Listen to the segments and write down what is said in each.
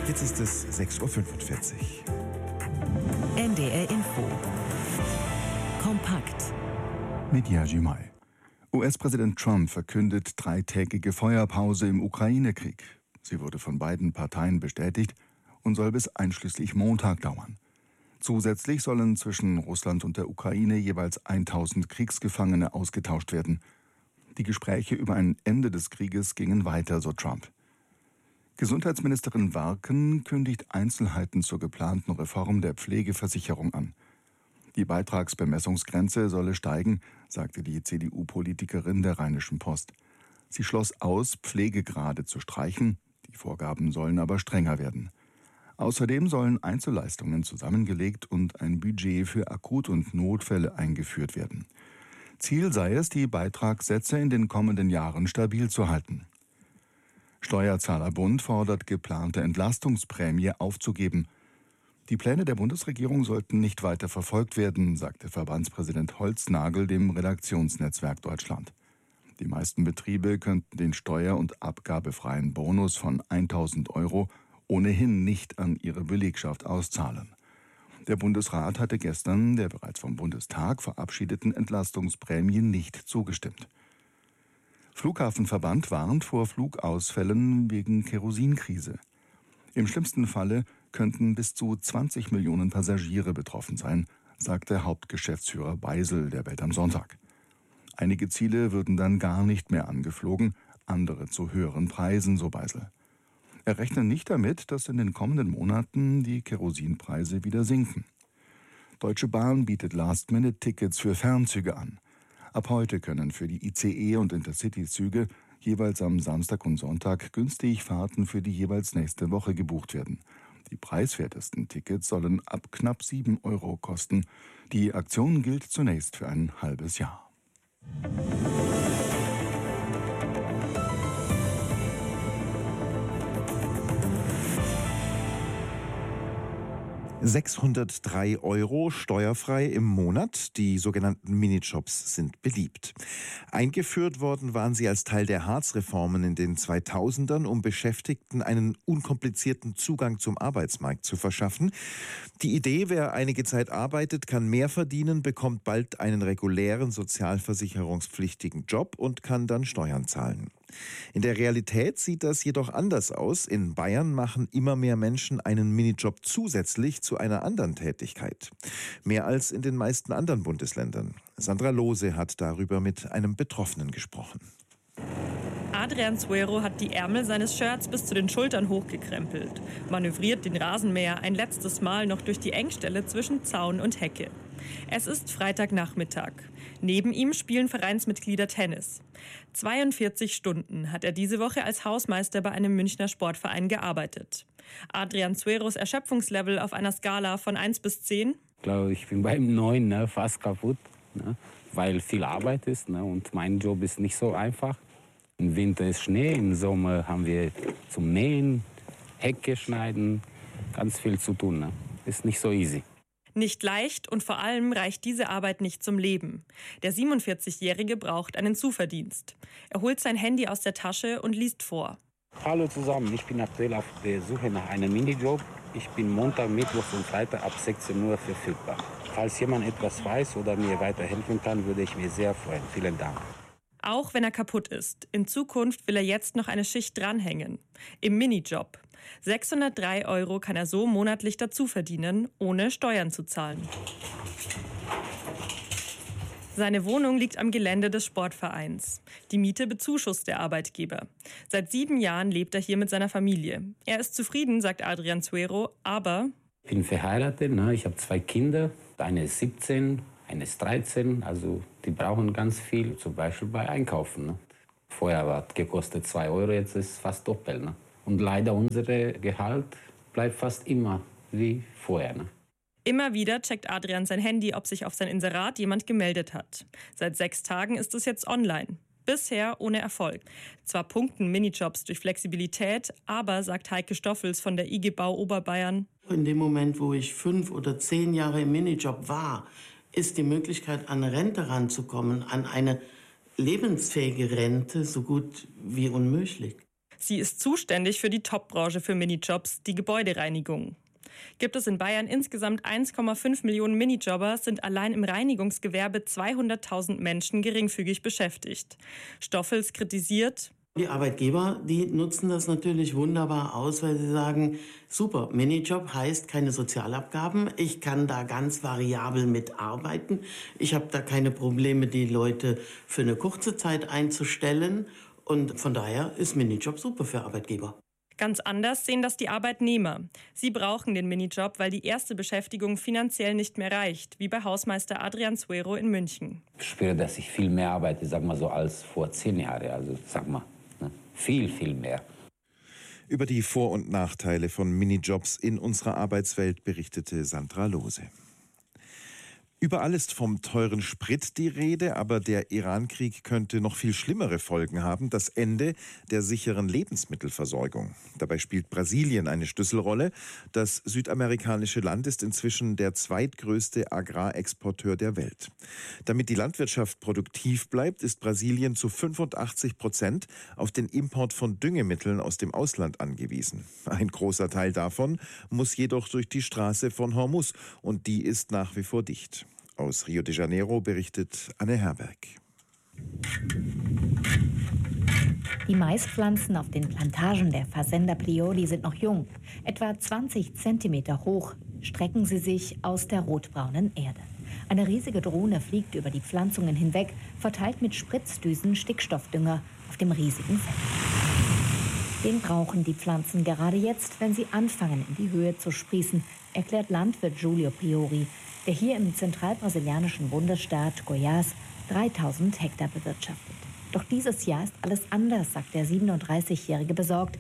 Jetzt ist es 6:45 Uhr. NDR Info. Kompakt. Mit Jerzy May. US-Präsident Trump verkündet 3-tägige Feuerpause im Ukraine-Krieg. Sie wurde von beiden Parteien bestätigt und soll bis einschließlich Montag dauern. Zusätzlich sollen zwischen Russland und der Ukraine jeweils 1000 Kriegsgefangene ausgetauscht werden. Die Gespräche über ein Ende des Krieges gingen weiter, so Trump. Gesundheitsministerin Warken kündigt Einzelheiten zur geplanten Reform der Pflegeversicherung an. Die Beitragsbemessungsgrenze solle steigen, sagte die CDU-Politikerin der Rheinischen Post. Sie schloss aus, Pflegegrade zu streichen, die Vorgaben sollen aber strenger werden. Außerdem sollen Einzelleistungen zusammengelegt und ein Budget für Akut- und Notfälle eingeführt werden. Ziel sei es, die Beitragssätze in den kommenden Jahren stabil zu halten. Steuerzahlerbund fordert, geplante Entlastungsprämie aufzugeben. Die Pläne der Bundesregierung sollten nicht weiter verfolgt werden, sagte Verbandspräsident Holznagel dem Redaktionsnetzwerk Deutschland. Die meisten Betriebe könnten den steuer- und abgabefreien Bonus von 1.000 € ohnehin nicht an ihre Belegschaft auszahlen. Der Bundesrat hatte gestern der bereits vom Bundestag verabschiedeten Entlastungsprämie nicht zugestimmt. Flughafenverband warnt vor Flugausfällen wegen Kerosinkrise. Im schlimmsten Falle könnten bis zu 20 Millionen Passagiere betroffen sein, sagte Hauptgeschäftsführer Beisel der Welt am Sonntag. Einige Ziele würden dann gar nicht mehr angeflogen, andere zu höheren Preisen, so Beisel. Er rechnet nicht damit, dass in den kommenden Monaten die Kerosinpreise wieder sinken. Deutsche Bahn bietet Last-Minute-Tickets für Fernzüge an. Ab heute können für die ICE- und Intercity-Züge jeweils am Samstag und Sonntag günstig Fahrten für die jeweils nächste Woche gebucht werden. Die preiswertesten Tickets sollen ab knapp 7 € kosten. Die Aktion gilt zunächst für ein halbes Jahr. €603 steuerfrei im Monat. Die sogenannten Minijobs sind beliebt. Eingeführt worden waren sie als Teil der Hartz-Reformen in den 2000ern, um Beschäftigten einen unkomplizierten Zugang zum Arbeitsmarkt zu verschaffen. Die Idee, wer einige Zeit arbeitet, kann mehr verdienen, bekommt bald einen regulären sozialversicherungspflichtigen Job und kann dann Steuern zahlen. In der Realität sieht das jedoch anders aus. In Bayern machen immer mehr Menschen einen Minijob zusätzlich zu einer anderen Tätigkeit. Mehr als in den meisten anderen Bundesländern. Sandra Lohse hat darüber mit einem Betroffenen gesprochen. Adrian Suero hat die Ärmel seines Shirts bis zu den Schultern hochgekrempelt, manövriert den Rasenmäher ein letztes Mal noch durch die Engstelle zwischen Zaun und Hecke. Es ist Freitagnachmittag. Neben ihm spielen Vereinsmitglieder Tennis. 42 Stunden hat er diese Woche als Hausmeister bei einem Münchner Sportverein gearbeitet. Adrian Sueros Erschöpfungslevel auf einer Skala von 1 bis 10? Ich glaube, ich bin beim 9, fast kaputt, weil viel Arbeit ist, und mein Job ist nicht so einfach. Im Winter ist Schnee, im Sommer haben wir zum Nähen, Hecke schneiden, ganz viel zu tun. Ist nicht so easy. Nicht leicht und vor allem reicht diese Arbeit nicht zum Leben. Der 47-Jährige braucht einen Zuverdienst. Er holt sein Handy aus der Tasche und liest vor. Hallo zusammen, ich bin aktuell auf der Suche nach einem Minijob. Ich bin Montag, Mittwoch und Freitag ab 16 Uhr verfügbar. Falls jemand etwas weiß oder mir weiterhelfen kann, würde ich mir sehr freuen. Vielen Dank. Auch wenn er kaputt ist. In Zukunft will er jetzt noch eine Schicht dranhängen. Im Minijob. 603 € kann er so monatlich dazu verdienen, ohne Steuern zu zahlen. Seine Wohnung liegt am Gelände des Sportvereins. Die Miete bezuschusst der Arbeitgeber. Seit 7 Jahren lebt er hier mit seiner Familie. Er ist zufrieden, sagt Adrian Suero, aber... Ich bin verheiratet, ich habe 2 Kinder. Eine ist 17, eine ist 13. Also die brauchen ganz viel, zum Beispiel bei Einkaufen. Vorher hat gekostet 2 €, jetzt ist es fast doppelt. Und leider unser Gehalt bleibt fast immer wie vorher. Immer wieder checkt Adrian sein Handy, ob sich auf sein Inserat jemand gemeldet hat. Seit 6 Tagen ist es jetzt online. Bisher ohne Erfolg. Zwar punkten Minijobs durch Flexibilität, aber, sagt Heike Stoffels von der IG Bau Oberbayern, in dem Moment, wo ich 5 oder 10 Jahre im Minijob war, ist die Möglichkeit, an Rente ranzukommen, an eine lebensfähige Rente, so gut wie unmöglich. Sie ist zuständig für die Top-Branche für Minijobs, die Gebäudereinigung. Gibt es in Bayern insgesamt 1,5 Millionen Minijobber, sind allein im Reinigungsgewerbe 200.000 Menschen geringfügig beschäftigt. Stoffels kritisiert: Die Arbeitgeber, die nutzen das natürlich wunderbar aus, weil sie sagen, super, Minijob heißt keine Sozialabgaben, ich kann da ganz variabel mitarbeiten, ich habe da keine Probleme, die Leute für eine kurze Zeit einzustellen und von daher ist Minijob super für Arbeitgeber. Ganz anders sehen das die Arbeitnehmer. Sie brauchen den Minijob, weil die erste Beschäftigung finanziell nicht mehr reicht, wie bei Hausmeister Adrian Suero in München. Ich spüre, dass ich viel mehr arbeite, sag mal so, als vor 10 Jahren. Also sag mal, viel, viel mehr. Über die Vor- und Nachteile von Minijobs in unserer Arbeitswelt berichtete Sandra Lohse. Überall ist vom teuren Sprit die Rede, aber der Iran-Krieg könnte noch viel schlimmere Folgen haben: das Ende der sicheren Lebensmittelversorgung. Dabei spielt Brasilien eine Schlüsselrolle. Das südamerikanische Land ist inzwischen der zweitgrößte Agrarexporteur der Welt. Damit die Landwirtschaft produktiv bleibt, ist Brasilien zu 85% auf den Import von Düngemitteln aus dem Ausland angewiesen. Ein großer Teil davon muss jedoch durch die Straße von Hormuz und die ist nach wie vor dicht. Aus Rio de Janeiro berichtet Anne Herberg. Die Maispflanzen auf den Plantagen der Fazenda Priori sind noch jung. Etwa 20 Zentimeter hoch strecken sie sich aus der rotbraunen Erde. Eine riesige Drohne fliegt über die Pflanzungen hinweg, verteilt mit Spritzdüsen Stickstoffdünger auf dem riesigen Feld. Den brauchen die Pflanzen gerade jetzt, wenn sie anfangen, in die Höhe zu sprießen, erklärt Landwirt Julio Priori, der hier im zentralbrasilianischen Bundesstaat Goiás 3000 Hektar bewirtschaftet. Doch dieses Jahr ist alles anders, sagt der 37-Jährige besorgt.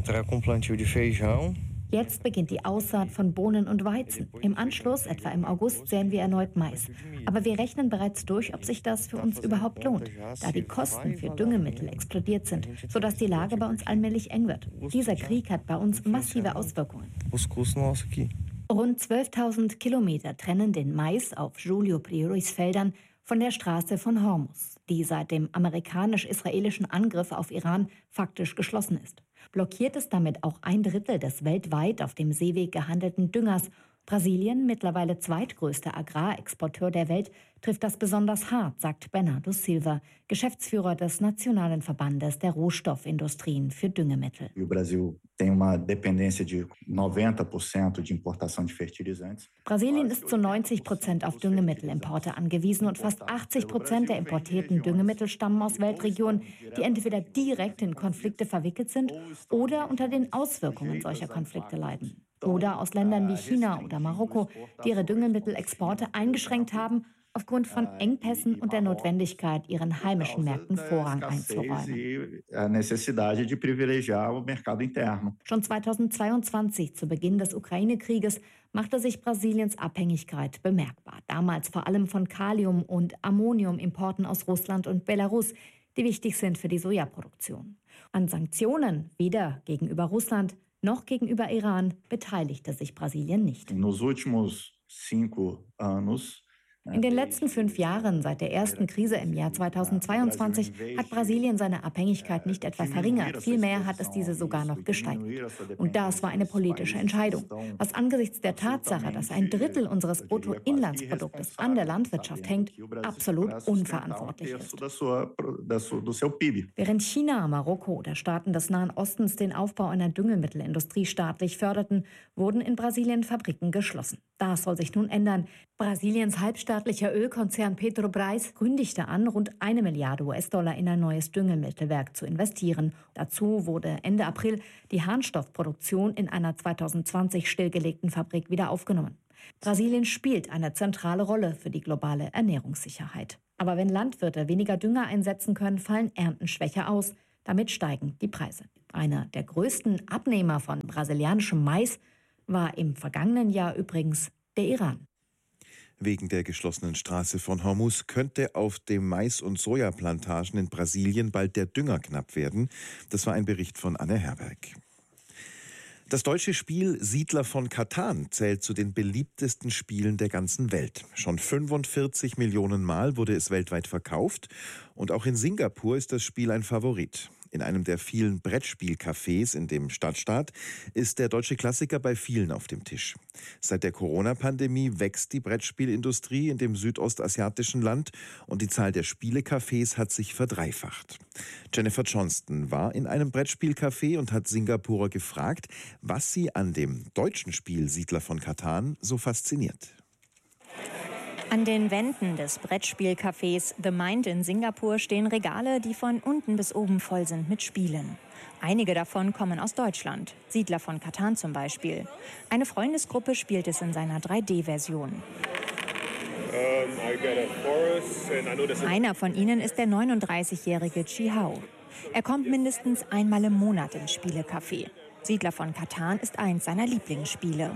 Jetzt beginnt die Aussaat von Bohnen und Weizen. Im Anschluss, etwa im August, säen wir erneut Mais. Aber wir rechnen bereits durch, ob sich das für uns überhaupt lohnt, da die Kosten für Düngemittel explodiert sind, sodass die Lage bei uns allmählich eng wird. Dieser Krieg hat bei uns massive Auswirkungen. Rund 12.000 Kilometer trennen den Mais auf Julio Prioris Feldern von der Straße von Hormuz, die seit dem amerikanisch-israelischen Angriff auf Iran faktisch geschlossen ist. Blockiert ist damit auch 1/3 des weltweit auf dem Seeweg gehandelten Düngers. Brasilien, mittlerweile zweitgrößter Agrarexporteur der Welt, trifft das besonders hart, sagt Bernardo Silva, Geschäftsführer des Nationalen Verbandes der Rohstoffindustrien für Düngemittel. Brasilien ist zu 90% auf Düngemittelimporte angewiesen und fast 80% der importierten Düngemittel stammen aus Weltregionen, die entweder direkt in Konflikte verwickelt sind oder unter den Auswirkungen solcher Konflikte leiden. Oder aus Ländern wie China oder Marokko, die ihre Düngemittelexporte eingeschränkt haben, aufgrund von Engpässen und der Notwendigkeit, ihren heimischen Märkten Vorrang einzuräumen. Schon 2022, zu Beginn des Ukraine-Krieges, machte sich Brasiliens Abhängigkeit bemerkbar. Damals vor allem von Kalium- und Ammoniumimporten aus Russland und Belarus, die wichtig sind für die Sojaproduktion. An Sanktionen, weder gegenüber Russland noch gegenüber Iran, beteiligte sich Brasilien nicht. In den letzten 5 Jahren, seit der ersten Krise im Jahr 2022, hat Brasilien seine Abhängigkeit nicht etwa verringert, vielmehr hat es diese sogar noch gesteigert. Und das war eine politische Entscheidung, was angesichts der Tatsache, dass 1/3 unseres Bruttoinlandsproduktes an der Landwirtschaft hängt, absolut unverantwortlich ist. Während China, Marokko oder Staaten des Nahen Ostens den Aufbau einer Düngemittelindustrie staatlich förderten, wurden in Brasilien Fabriken geschlossen. Das soll sich nun ändern. Brasiliens halbstaatlicher Ölkonzern Petrobras kündigte an, rund 1 Milliarde US-Dollar in ein neues Düngemittelwerk zu investieren. Dazu wurde Ende April die Harnstoffproduktion in einer 2020 stillgelegten Fabrik wieder aufgenommen. Brasilien spielt eine zentrale Rolle für die globale Ernährungssicherheit. Aber wenn Landwirte weniger Dünger einsetzen können, fallen Ernten schwächer aus. Damit steigen die Preise. Einer der größten Abnehmer von brasilianischem Mais war im vergangenen Jahr übrigens der Iran. Wegen der geschlossenen Straße von Hormuz könnte auf den Mais- und Sojaplantagen in Brasilien bald der Dünger knapp werden. Das war ein Bericht von Anne Herberg. Das deutsche Spiel Siedler von Catan zählt zu den beliebtesten Spielen der ganzen Welt. Schon 45 Millionen Mal wurde es weltweit verkauft und auch in Singapur ist das Spiel ein Favorit. In einem der vielen Brettspielcafés in dem Stadtstaat ist der deutsche Klassiker bei vielen auf dem Tisch. Seit der Corona-Pandemie wächst die Brettspielindustrie in dem südostasiatischen Land und die Zahl der Spielecafés hat sich verdreifacht. Jennifer Johnston war in einem Brettspielcafé und hat Singapurer gefragt, was sie an dem deutschen Spiel Siedler von Catan so fasziniert. An den Wänden des Brettspielcafés The Mind in Singapur stehen Regale, die von unten bis oben voll sind mit Spielen. Einige davon kommen aus Deutschland, Siedler von Catan zum Beispiel. Eine Freundesgruppe spielt es in seiner 3D-Version. Einer von ihnen ist der 39-jährige Chi Hao. Er kommt mindestens einmal im Monat ins Spielecafé. Siedler von Catan ist eins seiner Lieblingsspiele.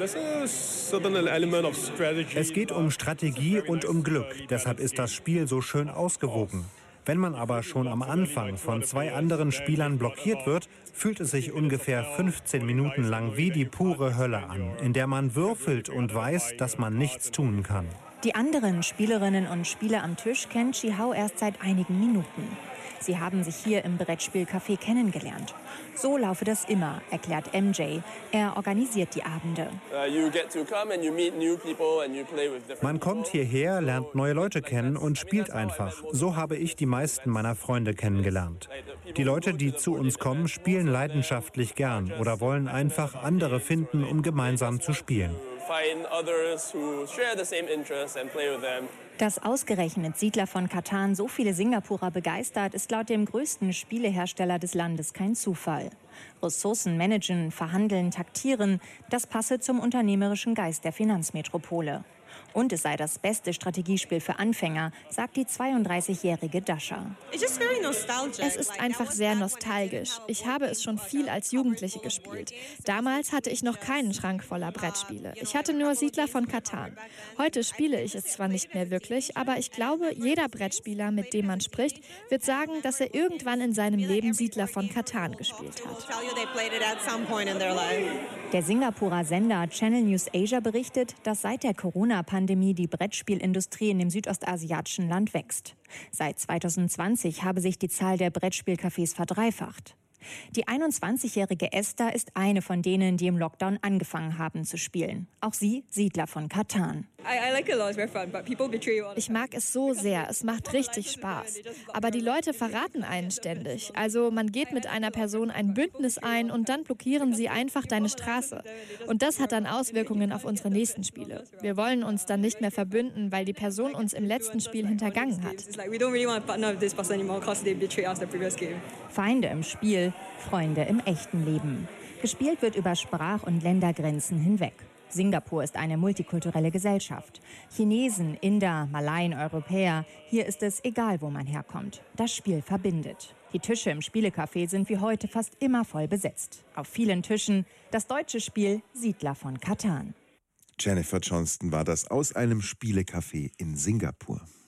Es geht um Strategie und um Glück. Deshalb ist das Spiel so schön ausgewogen. Wenn man aber schon am Anfang von 2 anderen Spielern blockiert wird, fühlt es sich ungefähr 15 Minuten lang wie die pure Hölle an, in der man würfelt und weiß, dass man nichts tun kann. Die anderen Spielerinnen und Spieler am Tisch kennt Chi Hao erst seit einigen Minuten. Sie haben sich hier im Brettspielcafé kennengelernt. So laufe das immer, erklärt MJ. Er organisiert die Abende. Man kommt hierher, lernt neue Leute kennen und spielt einfach. So habe ich die meisten meiner Freunde kennengelernt. Die Leute, die zu uns kommen, spielen leidenschaftlich gern oder wollen einfach andere finden, um gemeinsam zu spielen. Dass ausgerechnet Siedler von Catan so viele Singapurer begeistert, ist laut dem größten Spielehersteller des Landes kein Zufall. Ressourcen managen, verhandeln, taktieren, das passe zum unternehmerischen Geist der Finanzmetropole. Und es sei das beste Strategiespiel für Anfänger, sagt die 32-jährige Dasha. Es ist einfach sehr nostalgisch. Ich habe es schon viel als Jugendliche gespielt. Damals hatte ich noch keinen Schrank voller Brettspiele. Ich hatte nur Siedler von Catan. Heute spiele ich es zwar nicht mehr wirklich, aber ich glaube, jeder Brettspieler, mit dem man spricht, wird sagen, dass er irgendwann in seinem Leben Siedler von Catan gespielt hat. Der Singapurer Sender Channel News Asia berichtet, dass seit der Corona-Pandemie die Brettspielindustrie in dem südostasiatischen Land wächst. Seit 2020 habe sich die Zahl der Brettspielcafés verdreifacht. Die 21-jährige Esther ist eine von denen, die im Lockdown angefangen haben zu spielen. Auch sie Siedler von Catan. Ich mag es so sehr, es macht richtig Spaß. Aber die Leute verraten einen ständig. Also man geht mit einer Person ein Bündnis ein und dann blockieren sie einfach deine Straße. Und das hat dann Auswirkungen auf unsere nächsten Spiele. Wir wollen uns dann nicht mehr verbünden, weil die Person uns im letzten Spiel hintergangen hat. Feinde im Spiel, Freunde im echten Leben. Gespielt wird über Sprach- und Ländergrenzen hinweg. Singapur ist eine multikulturelle Gesellschaft. Chinesen, Inder, Malaien, Europäer. Hier ist es egal, wo man herkommt. Das Spiel verbindet. Die Tische im Spielecafé sind wie heute fast immer voll besetzt. Auf vielen Tischen das deutsche Spiel Siedler von Catan. Jennifer Johnston war das aus einem Spielecafé in Singapur.